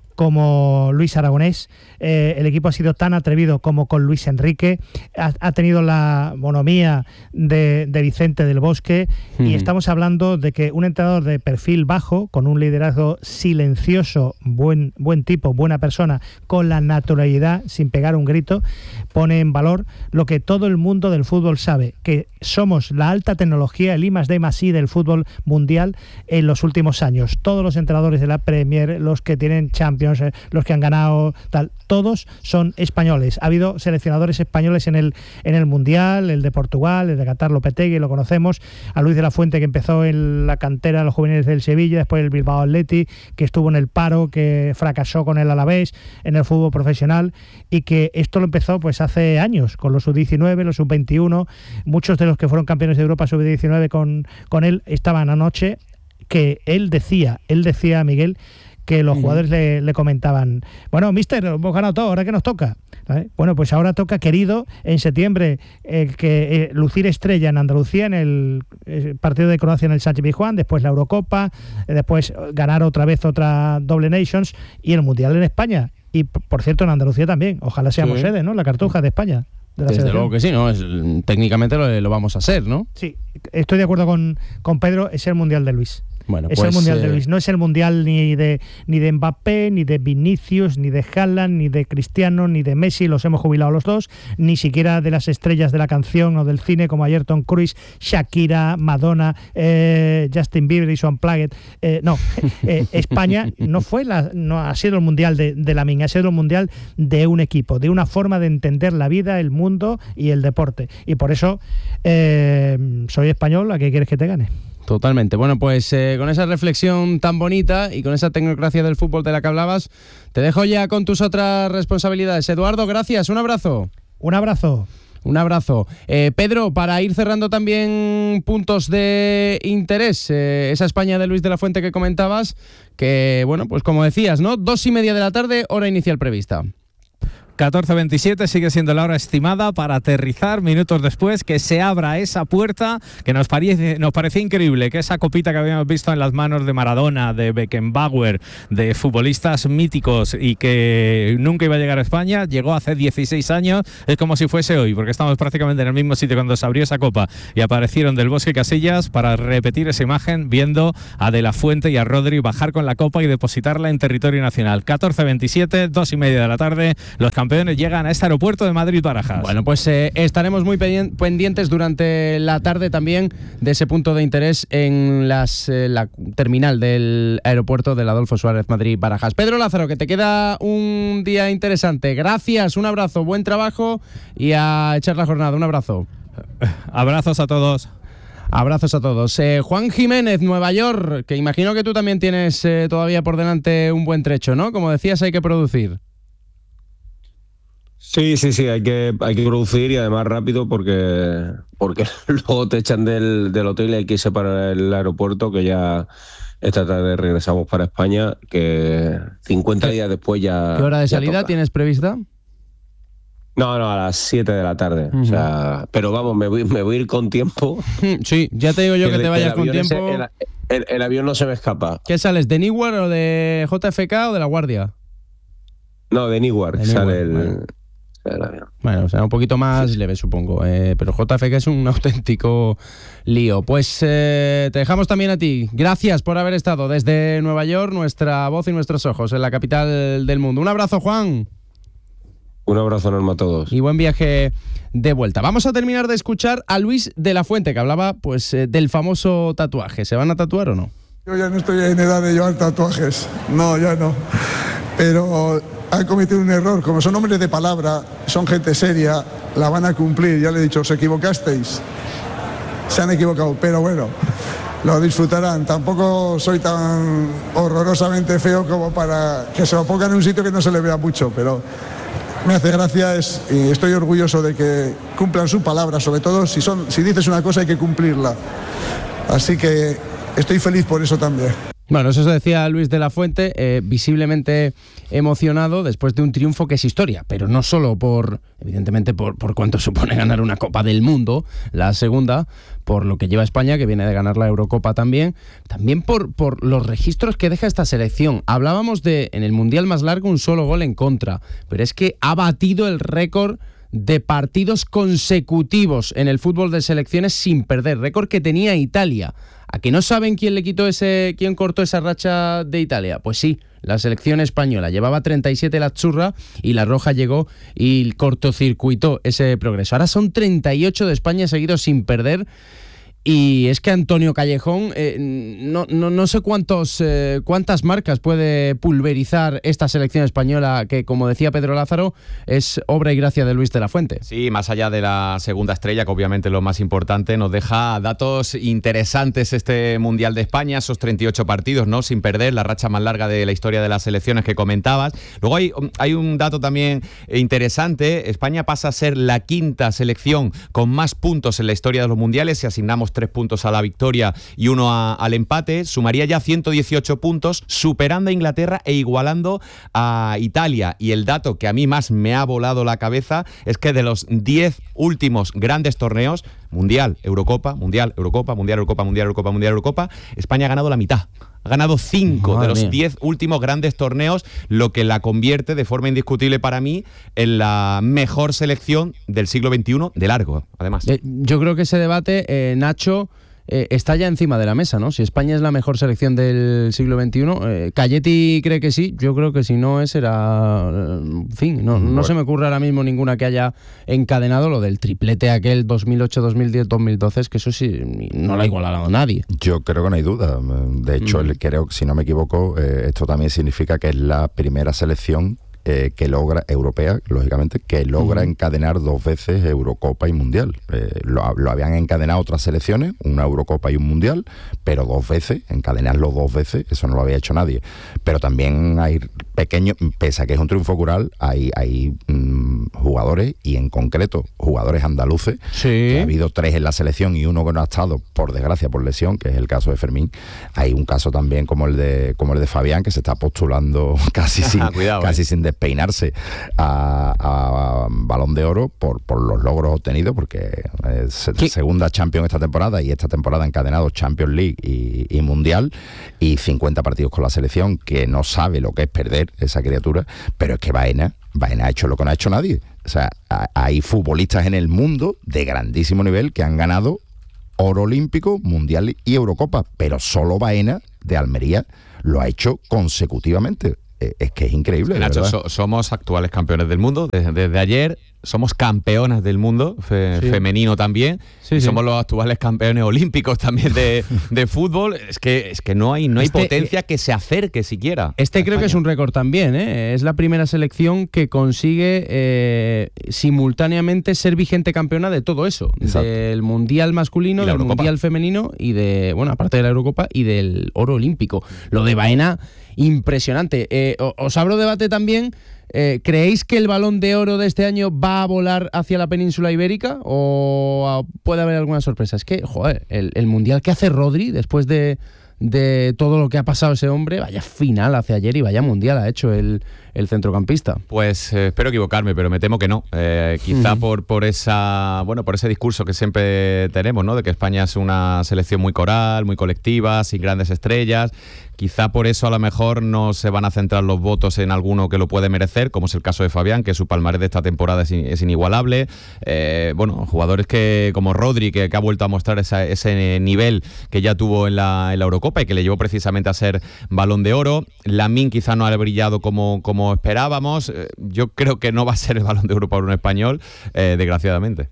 Luis Aragonés. El equipo ha sido tan atrevido como con Luis Enrique, ha tenido la bonomía de Vicente del Bosque, y estamos hablando de que un entrenador de perfil bajo, con un liderazgo silencioso, buen tipo, buena persona, con la naturalidad, sin pegar un grito, pone en valor lo que todo el mundo del fútbol sabe, que somos la alta tecnología, el I+D+I del fútbol mundial en los últimos años. Todos los entrenadores de la Premier, los que tienen Champions, los que han ganado tal, todos son españoles. Ha habido seleccionadores españoles en el Mundial, el de Portugal, el de Qatar, Lopetegui, lo conocemos, a Luis de la Fuente, que empezó en la cantera de los juveniles del Sevilla, después el Bilbao Athletic, que estuvo en el paro, que fracasó con el Alavés en el fútbol profesional, y que esto lo empezó pues hace años, con los sub-19, los sub-21, muchos de los que fueron campeones de Europa sub-19 con él estaban anoche, que él decía, Miguel, que los jugadores le comentaban, bueno, mister, hemos ganado todo, ahora que nos toca. ¿Vale? Bueno, pues ahora toca, querido, en septiembre, lucir estrella en Andalucía, en el partido de Croacia en el Sánchez Pizjuán, después la Eurocopa, después ganar otra vez otra doble Nations, y el Mundial en España. Y, por cierto, en Andalucía también. Ojalá seamos sede, ¿no? La Cartuja de España. Desde luego que sí, ¿no? Técnicamente lo vamos a hacer, ¿no? Sí, estoy de acuerdo con Pedro, es el Mundial de Luis. Bueno, es el Mundial de Luis, no es el Mundial ni de Mbappé, ni de Vinicius, ni de Haaland, ni de Cristiano, ni de Messi, los hemos jubilado los dos, ni siquiera de las estrellas de la canción o del cine como ayer Tom Cruise, Shakira, Madonna, Justin Bieber y su Unplugged. España no ha sido el Mundial de Lamine, ha sido el Mundial de un equipo, de una forma de entender la vida, el mundo y el deporte. Y por eso soy español, ¿a qué quieres que te gane? Totalmente. Bueno, pues con esa reflexión tan bonita y con esa tecnocracia del fútbol de la que hablabas, te dejo ya con tus otras responsabilidades. Eduardo, gracias. Un abrazo. Un abrazo. Un abrazo. Pedro, para ir cerrando también puntos de interés, esa España de Luis de la Fuente que comentabas, que, bueno, pues como decías, ¿no? 2:30 de la tarde, hora inicial prevista. 14:27 sigue siendo la hora estimada para aterrizar minutos después, que se abra esa puerta que nos parece increíble, que esa copita que habíamos visto en las manos de Maradona, de Beckenbauer, de futbolistas míticos y que nunca iba a llegar a España, llegó hace 16 años, es como si fuese hoy, porque estamos prácticamente en el mismo sitio cuando se abrió esa copa y aparecieron del Bosque Casillas para repetir esa imagen, viendo a De La Fuente y a Rodri bajar con la copa y depositarla en territorio nacional. 14:27, 2:30 de la tarde, los campeones llegan a este aeropuerto de Madrid-Barajas. Bueno, pues estaremos muy pendientes durante la tarde también de ese punto de interés en la terminal del aeropuerto del Adolfo Suárez Madrid-Barajas. Pedro Lázaro, que te queda un día interesante. Gracias, un abrazo, buen trabajo y a echar la jornada. Un abrazo. Abrazos a todos. Abrazos a todos. Juan Jiménez, Nueva York, que imagino que tú también tienes todavía por delante un buen trecho, ¿no? Como decías, hay que producir. Sí, hay que producir y además rápido porque luego te echan del hotel y hay que irse para el aeropuerto, que ya esta tarde regresamos para España, que 50 días después ya... ¿Qué hora de salida tienes prevista? No, a las 7 de la tarde. O sea, pero vamos, me voy a ir con tiempo. Sí, ya te digo yo que te vayas con tiempo. El avión no se me escapa. ¿Qué sales, de Newark o de JFK o de La Guardia? No, de Newark sale el... Bueno. Bueno, o sea, un poquito más leve, supongo. Pero JFK es un auténtico lío. Pues te dejamos también a ti. Gracias por haber estado desde Nueva York, nuestra voz y nuestros ojos en la capital del mundo. Un abrazo, Juan. Un abrazo enorme a todos. Y buen viaje de vuelta. Vamos a terminar de escuchar a Luis de la Fuente, que hablaba pues del famoso tatuaje. ¿Se van a tatuar o no? Yo ya no estoy en edad de llevar tatuajes. No, ya no. Pero han cometido un error. Como son hombres de palabra, son gente seria, la van a cumplir. Ya le he dicho, os equivocasteis. Se han equivocado, pero bueno, lo disfrutarán. Tampoco soy tan horrorosamente feo como para que se lo pongan en un sitio que no se le vea mucho, pero me hace gracia y estoy orgulloso de que cumplan su palabra, sobre todo si dices una cosa hay que cumplirla. Así que estoy feliz por eso también. Bueno, eso se decía Luis de la Fuente, visiblemente emocionado después de un triunfo que es historia, pero no solo evidentemente por cuánto supone ganar una Copa del Mundo, la segunda, por lo que lleva España, que viene de ganar la Eurocopa también por los registros que deja esta selección. Hablábamos de, en el Mundial más largo, un solo gol en contra, pero es que ha batido el récord de partidos consecutivos en el fútbol de selecciones sin perder, récord que tenía Italia. ¿A que no saben quién cortó esa racha de Italia? Pues sí, la selección española. Llevaba 37 la Azzurra y la Roja llegó y cortocircuitó ese progreso. Ahora son 38 de España seguidos sin perder. Y es que Antonio Callejón, no sé cuántas marcas puede pulverizar esta selección española que, como decía Pedro Lázaro, es obra y gracia de Luis de la Fuente. Sí, más allá de la segunda estrella, que obviamente es lo más importante, nos deja datos interesantes este Mundial de España, esos 38 partidos, ¿no? Sin perder, la racha más larga de la historia de las selecciones que comentabas. Luego hay un dato también interesante. España pasa a ser la quinta selección con más puntos en la historia de los mundiales. Si asignamos 3 puntos a la victoria y 1 al empate, sumaría ya 118 puntos, superando a Inglaterra e igualando a Italia. Y el dato que a mí más me ha volado la cabeza es que de los 10 últimos grandes torneos, Mundial, Eurocopa, Mundial, Eurocopa, Mundial, Eurocopa, Mundial, Eurocopa, Mundial, Eurocopa, España ha ganado la mitad. Ha ganado 5 de los 10 últimos grandes torneos, lo que la convierte de forma indiscutible para mí en la mejor selección del siglo XXI de largo, además. Yo creo que ese debate, Nacho, está ya encima de la mesa, ¿no? Si España es la mejor selección del siglo XXI, Calletti cree que sí, yo creo que si no era... En fin, no se me ocurre ahora mismo ninguna que haya encadenado lo del triplete aquel 2008, 2010, 2012, es que eso sí, no lo ha igualado nadie. Yo creo que no hay duda. De hecho, creo que si no me equivoco, esto también significa que es la primera selección que logra, europea, lógicamente, que logra encadenar 2 veces Eurocopa y Mundial. Lo habían encadenado otras selecciones, una Eurocopa y un Mundial, pero 2 veces, encadenarlo 2 veces, eso no lo había hecho nadie. Pero también hay pequeños, pese a que es un triunfo coral, hay jugadores, y en concreto jugadores andaluces, que ha habido 3 en la selección y uno que no ha estado, por desgracia, por lesión, que es el caso de Fermín. Hay un caso también como el de Fabián, que se está postulando casi sin despeinarse a Balón de Oro por los logros obtenidos, porque es segunda Champions esta temporada, y esta temporada encadenado Champions League y Mundial, y 50 partidos con la selección, que no sabe lo que es perder esa criatura. Pero es que Baena ha hecho lo que no ha hecho nadie. O sea, hay futbolistas en el mundo de grandísimo nivel que han ganado oro olímpico, mundial y Eurocopa, pero solo Baena, de Almería, lo ha hecho consecutivamente. Es que es increíble. Nacho, somos actuales campeones del mundo desde ayer. Somos campeonas del mundo, femenino también. Somos los actuales campeones olímpicos también de fútbol. Es que no hay potencia que se acerque siquiera. Creo que es un récord también, ¿eh? Es la primera selección que consigue simultáneamente ser vigente campeona de todo eso. Exacto. Del mundial masculino, del mundial femenino y aparte de la Eurocopa y del oro olímpico. Lo de Baena, impresionante. Os abro debate también. ¿Creéis que el Balón de Oro de este año va a volar hacia la península ibérica o puede haber alguna sorpresa? Es que, joder, el mundial que hace Rodri después de todo lo que ha pasado ese hombre, vaya final hace ayer y vaya mundial ha hecho el centrocampista. Pues espero equivocarme, pero me temo que no. Quizá por ese discurso que siempre tenemos, ¿no? De que España es una selección muy coral, muy colectiva, sin grandes estrellas. Quizá por eso a lo mejor no se van a centrar los votos en alguno que lo puede merecer, como es el caso de Fabián, que su palmarés de esta temporada es inigualable. Jugadores como Rodri, que ha vuelto a mostrar ese nivel que ya tuvo en la Eurocopa y que le llevó precisamente a ser Balón de Oro. Lamine quizá no ha brillado como esperábamos. Yo creo que no va a ser el Balón de Oro para un español, desgraciadamente.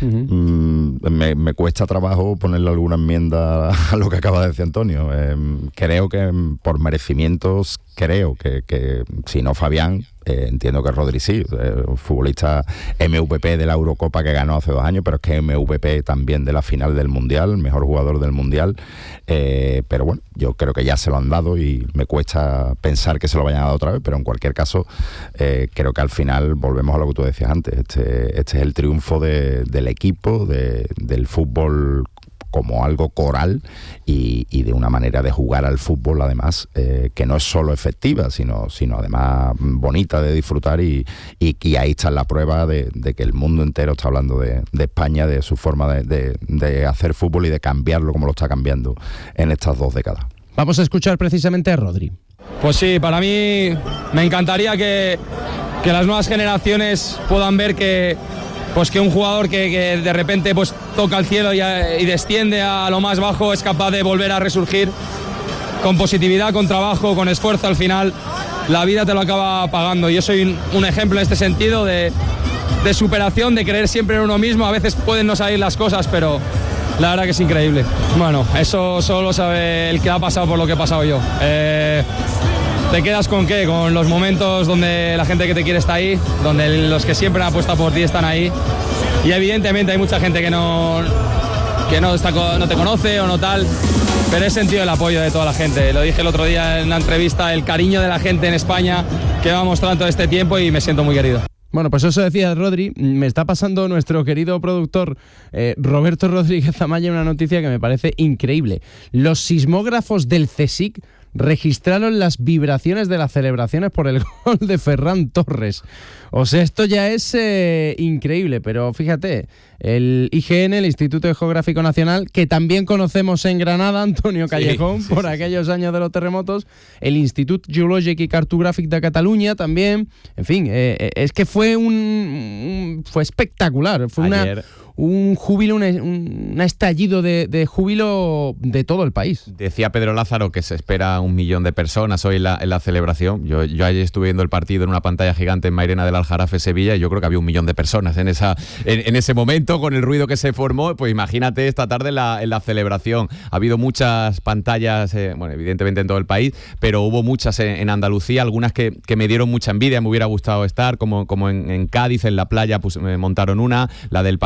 Me cuesta trabajo ponerle alguna enmienda a lo que acaba de decir Antonio. Creo que por merecimientos, que si no Fabián, entiendo que Rodri sí, futbolista MVP de la Eurocopa que ganó hace 2 años, pero es que MVP también de la final del Mundial, mejor jugador del Mundial. Pero bueno, yo creo que ya se lo han dado y me cuesta pensar que se lo vayan a dar otra vez, pero en cualquier caso creo que al final volvemos a lo que tú decías antes. Este es el triunfo del equipo, del fútbol como algo coral y de una manera de jugar al fútbol además que no es solo efectiva sino además bonita de disfrutar y ahí está la prueba de que el mundo entero está hablando de España, de su forma de hacer fútbol y de cambiarlo como lo está cambiando en estas 2 décadas. Vamos a escuchar precisamente a Rodri. Pues sí, para mí me encantaría que las nuevas generaciones puedan ver que un jugador que de repente toca el cielo y desciende a lo más bajo es capaz de volver a resurgir con positividad, con trabajo, con esfuerzo. Al final la vida te lo acaba pagando. Yo soy un ejemplo en este sentido de superación, de creer siempre en uno mismo. A veces pueden no salir las cosas, pero la verdad que es increíble. Bueno, eso solo sabe el que ha pasado por lo que he pasado yo. ¿Te quedas con qué? Con los momentos donde la gente que te quiere está ahí, donde los que siempre han apostado por ti están ahí. Y evidentemente hay mucha gente que no te conoce o no tal, pero he sentido el apoyo de toda la gente. Lo dije el otro día en la entrevista, el cariño de la gente en España que va mostrando todo este tiempo y me siento muy querido. Bueno, pues eso decía Rodri. Me está pasando nuestro querido productor Roberto Rodríguez Amaya una noticia que me parece increíble. Los sismógrafos del CSIC registraron las vibraciones de las celebraciones por el gol de Ferran Torres. O sea, esto ya es increíble, pero fíjate, el IGN, el Instituto Geográfico Nacional, que también conocemos en Granada, Antonio Callejón, por aquellos años de los terremotos, el Institut Geològic i Cartogràfic de Cataluña también, en fin, es que fue fue espectacular, fue un júbilo, un estallido de júbilo de todo el país. Decía Pedro Lázaro que se espera 1 millón de personas hoy en la celebración. Yo ayer estuve viendo el partido en una pantalla gigante en Mairena del Aljarafe, Sevilla, y yo creo que había 1 millón de personas en ese momento, con el ruido que se formó. Pues imagínate esta tarde en la celebración. Ha habido muchas pantallas, evidentemente en todo el país, pero hubo muchas en Andalucía, algunas que me dieron mucha envidia, me hubiera gustado estar, como en Cádiz, en la playa, pues me montaron una, la del Palacio de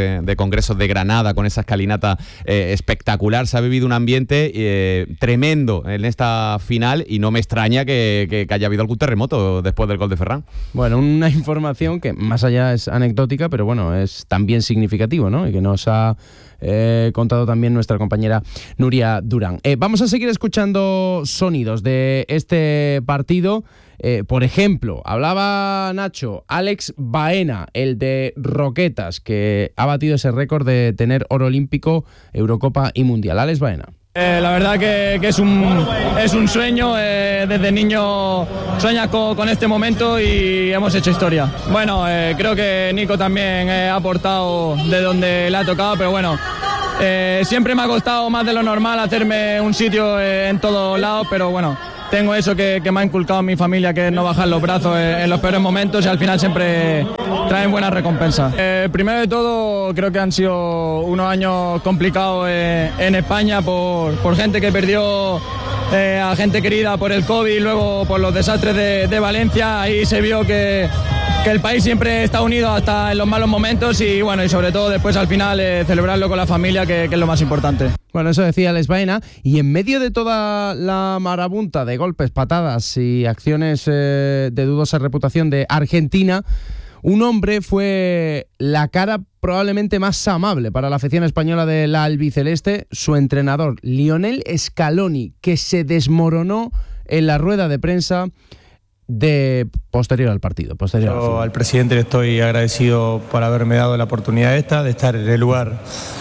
de Congresos de Granada, con esa escalinata espectacular. Se ha vivido un ambiente tremendo en esta final y no me extraña que haya habido algún terremoto después del gol de Ferran. Bueno, una información que más allá es anecdótica, pero bueno, es también significativo, ¿no? Y que nos ha contado también nuestra compañera Nuria Durán. Vamos a seguir escuchando sonidos de este partido. Por ejemplo, hablaba Nacho, Alex Baena, el de Roquetas, que ha batido ese récord de tener oro olímpico, Eurocopa y Mundial. Alex Baena. La verdad que es un sueño, desde niño sueñas con este momento y hemos hecho historia. Bueno, creo que Nico también ha aportado de donde le ha tocado, pero bueno, siempre me ha costado más de lo normal hacerme un sitio en todos lados, pero bueno, tengo eso que me ha inculcado mi familia, que es no bajar los brazos en los peores momentos y al final siempre traen buenas recompensas. Primero de todo, creo que han sido unos años complicados en España por gente que perdió a gente querida por el COVID, luego por los desastres de Valencia. Ahí se vio que el país siempre está unido hasta en los malos momentos y bueno, y sobre todo después al final celebrarlo con la familia, que es lo más importante. Bueno, eso decía Alex Baena, y en medio de toda la marabunta de golpes, patadas y acciones de dudosa reputación de Argentina, un hombre fue la cara probablemente más amable para la afición española de la albiceleste, su entrenador, Lionel Scaloni, que se desmoronó en la rueda de prensa posterior al partido. Yo al presidente le estoy agradecido por haberme dado la oportunidad de estar en el lugar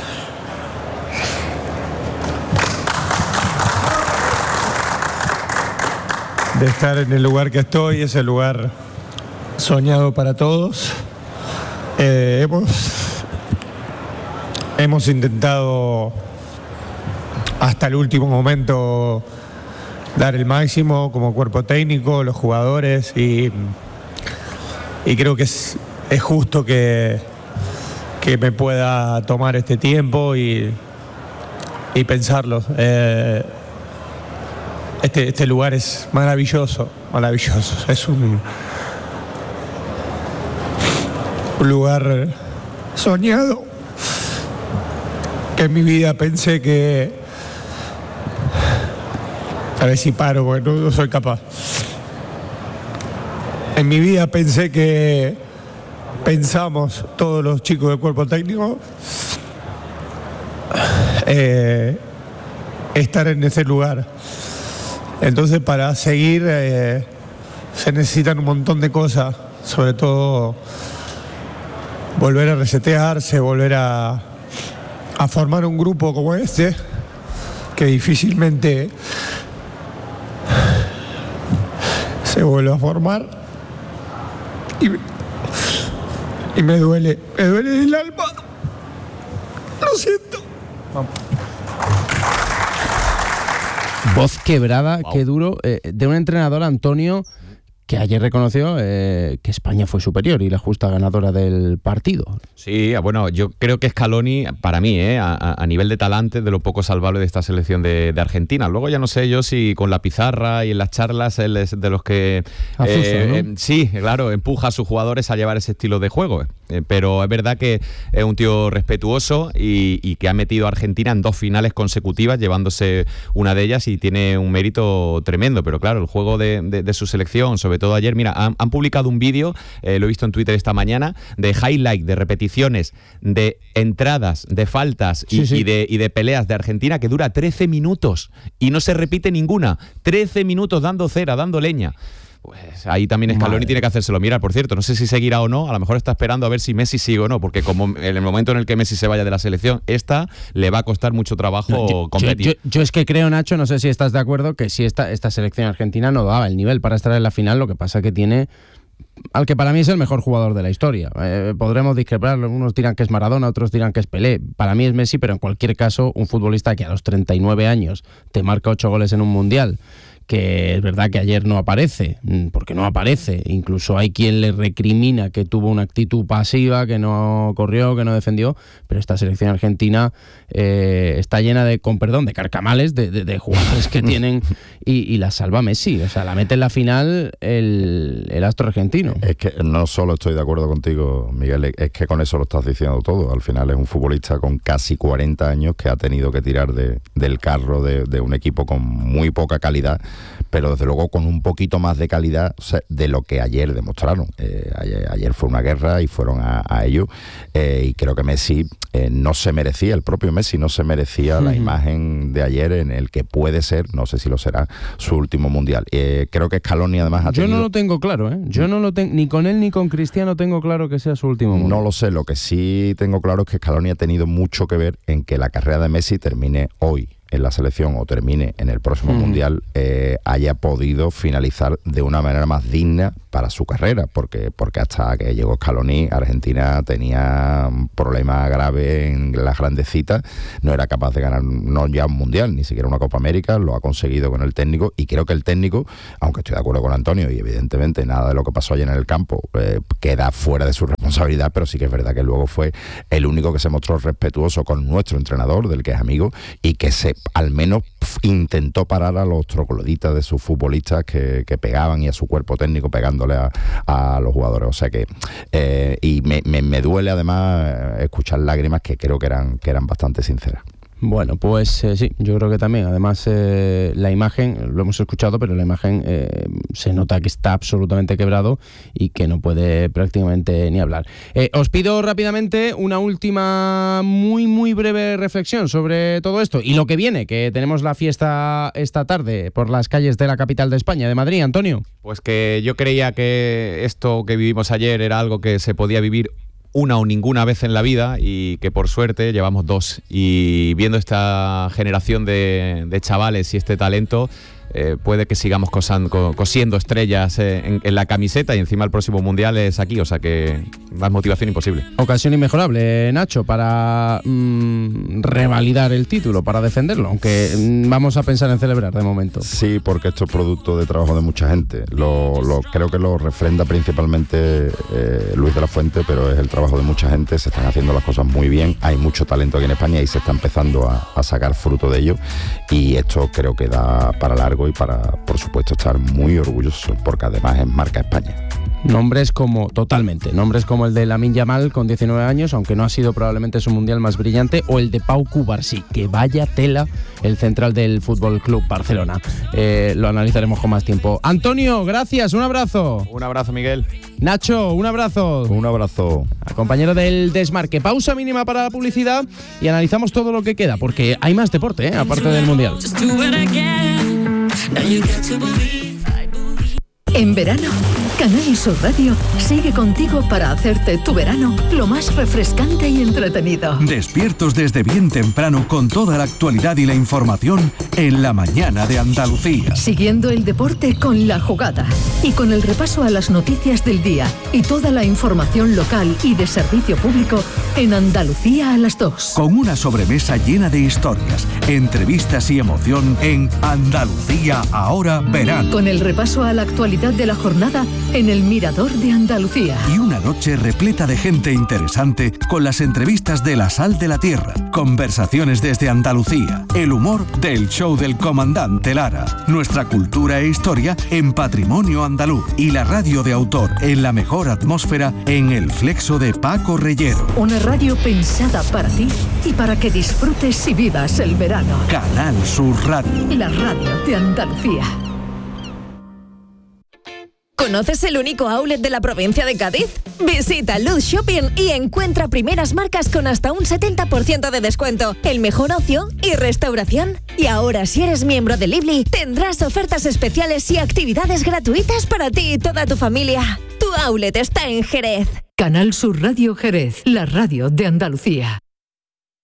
que estoy, es el lugar soñado para todos. Hemos intentado hasta el último momento dar el máximo como cuerpo técnico, los jugadores, y creo que es justo que me pueda tomar este tiempo y pensarlo. Este lugar es maravilloso. Es un lugar soñado, que en mi vida pensé que... A ver si paro, porque no soy capaz. En mi vida pensamos todos los chicos del cuerpo técnico, estar en ese lugar. Entonces, para seguir se necesitan un montón de cosas, sobre todo volver a resetearse, volver a formar un grupo como este, que difícilmente se vuelve a formar, y me duele el alma. Lo siento. Vamos. Voz quebrada, wow. Qué duro, de un entrenador, Antonio, que ayer reconoció que España fue superior y la justa ganadora del partido. Sí, bueno, yo creo que Scaloni, para mí, a nivel de talante, de lo poco salvable de esta selección de Argentina. Luego ya no sé yo si con la pizarra y en las charlas él es de los que... Azusa, ¿no? Sí, claro, empuja a sus jugadores a llevar ese estilo de juego. Pero es verdad que es un tío respetuoso y que ha metido a Argentina en 2 finales consecutivas, llevándose una de ellas, y tiene un mérito tremendo. Pero claro, el juego de su selección, sobre todo ayer, mira, han publicado un vídeo, lo he visto en Twitter esta mañana, de highlight, de repeticiones, de entradas, de faltas y de peleas de Argentina, que dura 13 minutos y no se repite ninguna. 13 minutos dando cera, dando leña. Pues ahí también Scaloni tiene que hacérselo mirar. Por cierto, no sé si seguirá o no, a lo mejor está esperando a ver si Messi sigue o no, porque como en el momento en el que Messi se vaya de la selección, le va a costar mucho trabajo competir. Yo es que creo, Nacho, no sé si estás de acuerdo, que si esta selección argentina no daba el nivel para estar en la final. Lo que pasa que tiene al que para mí es el mejor jugador de la historia. Podremos discrepar, unos dirán que es Maradona, otros dirán que es Pelé. Para mí es Messi, pero en cualquier caso, un futbolista que a los 39 años te marca 8 goles en un mundial, que es verdad que ayer no aparece, porque no aparece. Incluso hay quien le recrimina que tuvo una actitud pasiva, que no corrió, que no defendió, pero esta selección argentina está llena de, con perdón, de carcamales, de jugadores que tienen y la salva Messi. O sea, la mete en la final el astro argentino. Es que no solo estoy de acuerdo contigo, Miguel, es que con eso lo estás diciendo todo. Al final es un futbolista con casi 40 años que ha tenido que tirar del carro de un equipo con muy poca calidad, pero desde luego con un poquito más de calidad, o sea, de lo que ayer demostraron. Ayer fue una guerra y fueron a ello, y creo que Messi no se merecía, el propio Messi no se merecía la imagen de ayer en el que puede ser, no sé si lo será, su último mundial. Creo que Scaloni además ha tenido... Yo no lo tengo claro, yo no lo tengo, ni con él ni con Cristiano tengo claro que sea su último mundial. No lo sé, lo que sí tengo claro es que Scaloni ha tenido mucho que ver en que la carrera de Messi termine hoy en la selección o termine en el próximo mundial, haya podido finalizar de una manera más digna para su carrera, porque hasta que llegó Scaloni, Argentina tenía un problema grave en las grandes citas, no era capaz de ganar no ya un mundial, ni siquiera una Copa América, lo ha conseguido con el técnico, y creo que el técnico, aunque estoy de acuerdo con Antonio, y evidentemente nada de lo que pasó ayer en el campo queda fuera de su responsabilidad, pero sí que es verdad que luego fue el único que se mostró respetuoso con nuestro entrenador, del que es amigo, y que al menos intentó parar a los trogloditas de sus futbolistas que pegaban, y a su cuerpo técnico pegándole a los jugadores. O sea que y me duele además escuchar lágrimas que creo que eran bastante sinceras. Bueno, pues sí, yo creo que también. Además, la imagen, lo hemos escuchado, pero la imagen se nota que está absolutamente quebrado y que no puede prácticamente ni hablar. Os pido rápidamente una última muy, muy breve reflexión sobre todo esto y lo que viene, que tenemos la fiesta esta tarde por las calles de la capital de España, de Madrid. Antonio. Pues que yo creía que esto que vivimos ayer era algo que se podía vivir una o ninguna vez en la vida, y que por suerte llevamos dos, y viendo esta generación de chavales y este talento, puede que sigamos cosiendo estrellas en la camiseta, y encima el próximo mundial es aquí, o sea que más motivación imposible. Ocasión inmejorable, Nacho, para revalidar el título, para defenderlo, aunque vamos a pensar en celebrar de momento. Sí, porque esto es producto de trabajo de mucha gente. Creo que lo refrenda principalmente Luis de la Fuente, pero es el trabajo de mucha gente. Se están haciendo las cosas muy bien, hay mucho talento aquí en España y se está empezando a sacar fruto de ello, y esto creo que da para largo y para, por supuesto, estar muy orgulloso, porque además es marca España. Nombres como el de Lamine Yamal con 19 años, aunque no ha sido probablemente su mundial más brillante, o el de Pau Cubarsí, que vaya tela, el central del Fútbol Club Barcelona. Lo analizaremos con más tiempo. Antonio, gracias, un abrazo. Un abrazo, Miguel. Nacho, un abrazo. Un abrazo. Compañero del Desmarque. Pausa mínima para la publicidad y analizamos todo lo que queda, porque hay más deporte, aparte del mundial. En verano, Canal Sur Radio sigue contigo para hacerte tu verano lo más refrescante y entretenido. Despiertos desde bien temprano con toda la actualidad y la información en la mañana de Andalucía. Siguiendo el deporte con La Jugada y con el repaso a las noticias del día y toda la información local y de servicio público en Andalucía a las 2. Con una sobremesa llena de historias, entrevistas y emoción en Andalucía ahora verano. Con el repaso a la actualidad de la jornada en el Mirador de Andalucía. Y una noche repleta de gente interesante con las entrevistas de La Sal de la Tierra, conversaciones desde Andalucía, el humor del show del comandante Lara, nuestra cultura e historia en Patrimonio Andaluz y la radio de autor en la mejor atmósfera en El Flexo de Paco Reyero. Una radio pensada para ti y para que disfrutes y vivas el verano. Canal Sur Radio. La radio de Andalucía. ¿Conoces el único outlet de la provincia de Cádiz? Visita Luz Shopping y encuentra primeras marcas con hasta un 70% de descuento, el mejor ocio y restauración. Y ahora, si eres miembro de Lively, tendrás ofertas especiales y actividades gratuitas para ti y toda tu familia. Tu outlet está en Jerez. Canal Sur Radio Jerez, la radio de Andalucía.